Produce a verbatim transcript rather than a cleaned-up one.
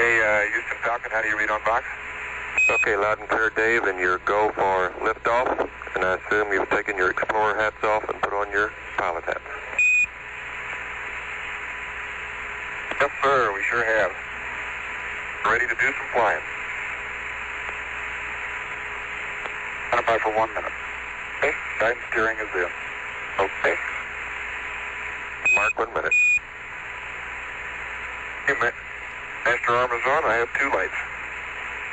Okay, uh, Houston Falcon, how do you read on box? Okay, loud and clear, Dave, and your go for liftoff. And I assume you've taken your Explorer hats off and put on your pilot hats. Yes, sir, we sure have. Ready to do some flying. Stand by for one minute. Okay, guidance steering is in. Okay. Mark one minute. Hey, Master Armazon, I have two lights.